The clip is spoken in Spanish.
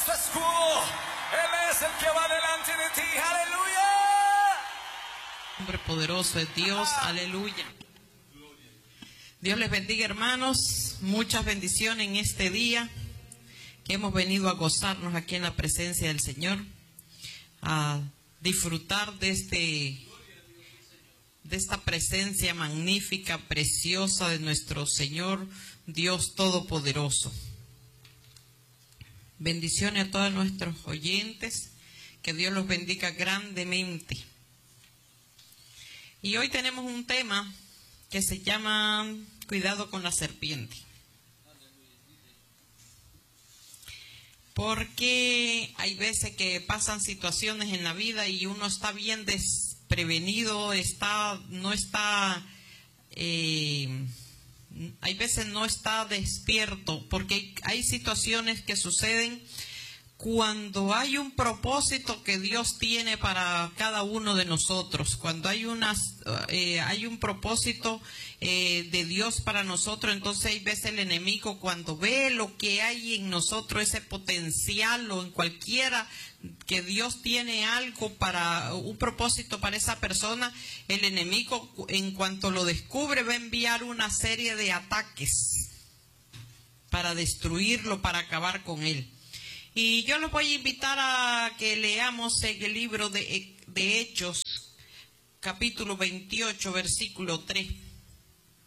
to school. Él es el que va delante de ti. Aleluya. Hombre poderoso es Dios. Aleluya. Dios les bendiga, hermanos. Muchas bendiciones en este día que hemos venido a gozarnos aquí en la presencia del Señor, a disfrutar de esta presencia magnífica, preciosa de nuestro Señor Dios Todopoderoso. Bendiciones a todos nuestros oyentes, que Dios los bendiga grandemente. Y hoy tenemos un tema que se llama cuidado con la serpiente. Porque hay veces que pasan situaciones en la vida y uno está bien desprevenido, hay veces no está despierto, porque hay situaciones que suceden cuando hay un propósito que Dios tiene para cada uno de nosotros, cuando hay un propósito de Dios para nosotros. Entonces hay veces el enemigo, cuando ve lo que hay en nosotros, ese potencial, o en cualquiera que Dios tiene algo para un propósito para esa persona, el enemigo, en cuanto lo descubre, va a enviar una serie de ataques para destruirlo, para acabar con él. Y yo los voy a invitar a que leamos en el libro de Hechos, capítulo 28, versículo 3.